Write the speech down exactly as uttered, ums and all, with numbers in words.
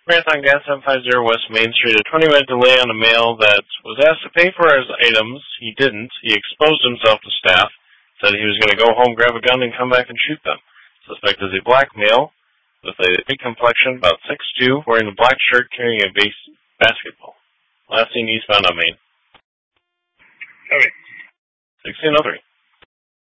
Marathon Gas seven five zero West Main Street. A twenty minute delay on a male that was asked to pay for his items. He didn't. He exposed himself to staff. Said he was going to go home, grab a gun, and come back and shoot them. Suspect is a black male with a big complexion, about six two, wearing a black shirt, carrying a base basketball. Last seen eastbound on Main. Okay. sixteen oh three.